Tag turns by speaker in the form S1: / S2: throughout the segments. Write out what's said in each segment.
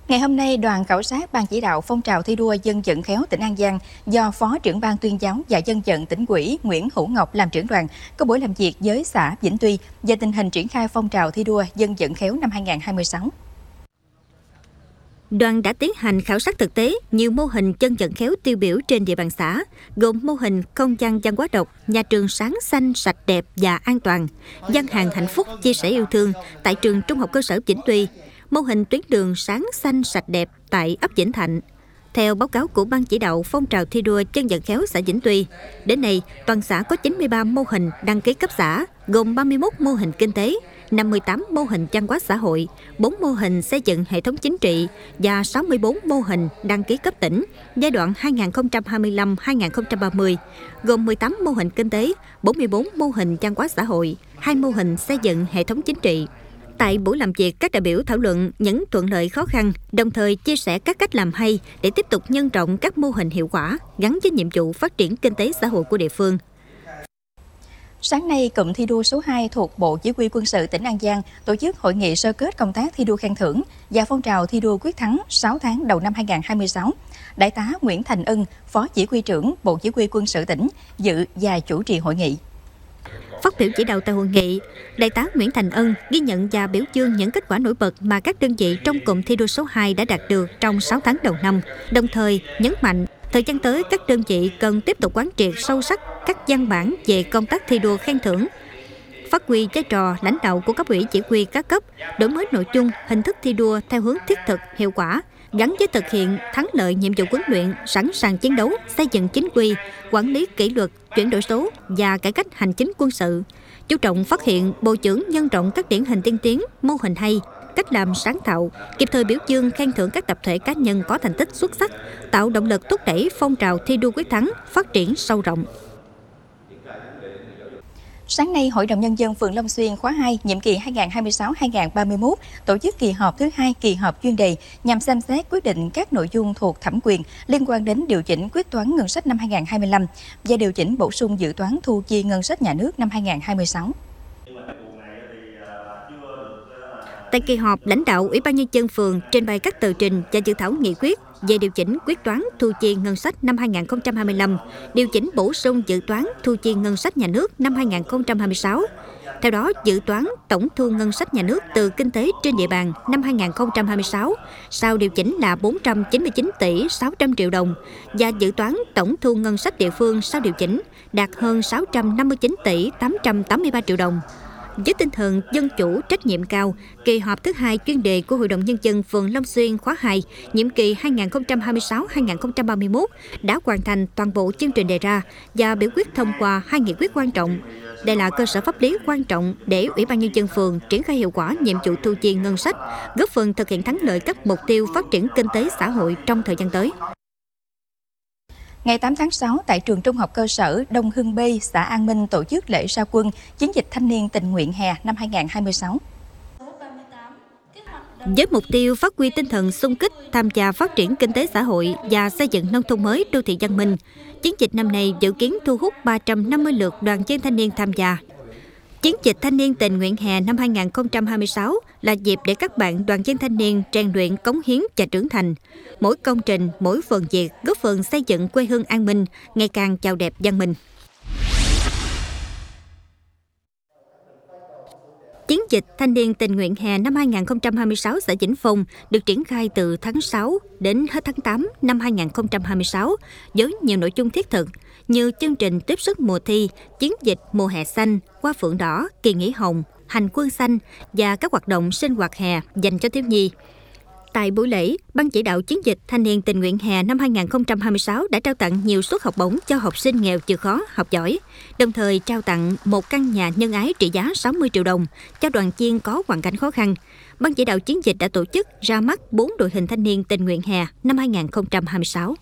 S1: Ngày hôm nay, đoàn khảo sát Ban chỉ đạo phong trào thi đua dân vận khéo tỉnh An Giang do Phó trưởng Ban tuyên giáo và dân vận tỉnh ủy Nguyễn Hữu Ngọc làm trưởng đoàn có buổi làm việc với xã Vĩnh Tuy về tình hình triển khai phong trào thi đua dân vận khéo năm 2026.
S2: Đoàn đã tiến hành khảo sát thực tế nhiều mô hình dân vận khéo tiêu biểu trên địa bàn xã, gồm mô hình không gian văn hóa đọc, nhà trường sáng xanh, sạch đẹp và an toàn, gian hàng hạnh phúc chia sẻ yêu thương tại trường Trung học cơ sở Vĩnh Tuy, mô hình tuyến đường sáng xanh sạch đẹp tại ấp Vĩnh Thạnh. Theo báo cáo của Ban chỉ đạo phong trào thi đua dân vận khéo xã Vĩnh Tuy, đến nay toàn xã có 93 mô hình đăng ký cấp xã, gồm 31 mô hình kinh tế, 58 mô hình văn hóa xã hội, 4 mô hình xây dựng hệ thống chính trị và 64 mô hình đăng ký cấp tỉnh giai đoạn 2025-2030, gồm 18 mô hình kinh tế, 44 mô hình văn hóa xã hội, 2 mô hình xây dựng hệ thống chính trị. Tại buổi làm việc, các đại biểu thảo luận những thuận lợi khó khăn, đồng thời chia sẻ các cách làm hay để tiếp tục nhân rộng các mô hình hiệu quả gắn với nhiệm vụ phát triển kinh tế xã hội của địa phương.
S1: Sáng nay, cụm thi đua số 2 thuộc Bộ Chỉ huy Quân sự tỉnh An Giang tổ chức hội nghị sơ kết công tác thi đua khen thưởng và phong trào thi đua quyết thắng 6 tháng đầu năm 2026. Đại tá Nguyễn Thành Ân, Phó Chỉ huy trưởng Bộ Chỉ huy Quân sự tỉnh, dự và chủ trì hội nghị.
S2: Phát biểu chỉ đạo tại hội nghị, Đại tá Nguyễn Thành Ân ghi nhận và biểu dương những kết quả nổi bật mà các đơn vị trong cụm thi đua số 2 đã đạt được trong 6 tháng đầu năm, đồng thời nhấn mạnh thời gian tới các đơn vị cần tiếp tục quán triệt sâu sắc các văn bản về công tác thi đua khen thưởng, phát huy vai trò lãnh đạo của cấp ủy chỉ huy các cấp, đổi mới nội dung, hình thức thi đua theo hướng thiết thực, hiệu quả, gắn với thực hiện thắng lợi nhiệm vụ huấn luyện, sẵn sàng chiến đấu, xây dựng chính quy, quản lý kỷ luật, chuyển đổi số và cải cách hành chính quân sự. Chú trọng phát hiện, bồi dưỡng, nhân rộng các điển hình tiên tiến, mô hình hay, cách làm sáng tạo, kịp thời biểu dương khen thưởng các tập thể cá nhân có thành tích xuất sắc, tạo động lực thúc đẩy phong trào thi đua quyết thắng phát triển sâu rộng.
S1: Sáng nay, Hội đồng Nhân dân phường Long Xuyên khóa 2, nhiệm kỳ 2026-2031 tổ chức kỳ họp thứ 2 kỳ họp chuyên đề nhằm xem xét quyết định các nội dung thuộc thẩm quyền liên quan đến điều chỉnh quyết toán ngân sách năm 2025 và điều chỉnh bổ sung dự toán thu chi ngân sách nhà nước năm 2026.
S2: Tại kỳ họp, lãnh đạo Ủy ban Nhân dân phường trình bày các tờ trình và dự thảo nghị quyết về điều chỉnh quyết toán thu chi ngân sách năm 2025, điều chỉnh bổ sung dự toán thu chi ngân sách nhà nước năm 2026. Theo đó, dự toán tổng thu ngân sách nhà nước từ kinh tế trên địa bàn năm 2026 sau điều chỉnh là 499 tỷ 600 triệu đồng và dự toán tổng thu ngân sách địa phương sau điều chỉnh đạt hơn 659 tỷ 883 triệu đồng. Với tinh thần dân chủ, trách nhiệm cao, kỳ họp thứ 2 chuyên đề của Hội đồng Nhân dân phường Long Xuyên khóa 2, nhiệm kỳ 2026-2031 đã hoàn thành toàn bộ chương trình đề ra và biểu quyết thông qua 2 nghị quyết quan trọng. Đây là cơ sở pháp lý quan trọng để Ủy ban Nhân dân phường triển khai hiệu quả nhiệm vụ thu chi ngân sách, góp phần thực hiện thắng lợi các mục tiêu phát triển kinh tế xã hội trong thời gian tới.
S1: Ngày 8 tháng 6, tại trường Trung học cơ sở Đông Hưng B, xã An Minh tổ chức lễ ra quân chiến dịch thanh niên tình nguyện hè năm 2026.
S2: Với mục tiêu phát huy tinh thần xung kích, tham gia phát triển kinh tế xã hội và xây dựng nông thôn mới đô thị văn minh, chiến dịch năm nay dự kiến thu hút 350 lượt đoàn viên thanh niên tham gia. Chiến dịch thanh niên tình nguyện hè năm 2026 là dịp để các bạn đoàn viên thanh niên rèn luyện, cống hiến và trưởng thành. Mỗi công trình, mỗi phần việc góp phần xây dựng quê hương an minh, ngày càng giàu đẹp văn minh. Chiến dịch thanh niên tình nguyện hè năm 2026 xã Vĩnh Phong được triển khai từ tháng 6 đến hết tháng 8 năm 2026 với nhiều nội dung thiết thực như chương trình tiếp sức mùa thi, chiến dịch mùa hè xanh, hoa phượng đỏ, kỳ nghỉ hồng, hành quân xanh và các hoạt động sinh hoạt hè dành cho thiếu nhi. Tại buổi lễ, Ban chỉ đạo chiến dịch thanh niên tình nguyện hè năm 2026 đã trao tặng nhiều suất học bổng cho học sinh nghèo chịu khó, học giỏi, đồng thời trao tặng một căn nhà nhân ái trị giá 60 triệu đồng cho đoàn viên có hoàn cảnh khó khăn. Ban chỉ đạo chiến dịch đã tổ chức ra mắt 4 đội hình thanh niên tình nguyện hè năm 2026.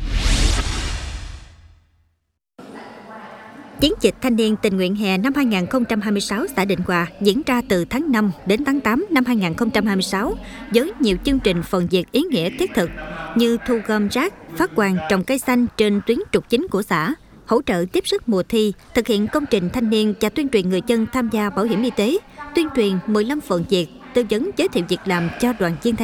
S2: Chiến dịch thanh niên tình nguyện hè năm 2026 xã Định Hòa diễn ra từ tháng 5 đến tháng 8 năm 2026 với nhiều chương trình phần việc ý nghĩa thiết thực như thu gom rác, phát quang trồng cây xanh trên tuyến trục chính của xã, hỗ trợ tiếp sức mùa thi, thực hiện công trình thanh niên và tuyên truyền người dân tham gia bảo hiểm y tế, tuyên truyền 15 phần việc, tư vấn giới thiệu việc làm cho đoàn viên thanh niên.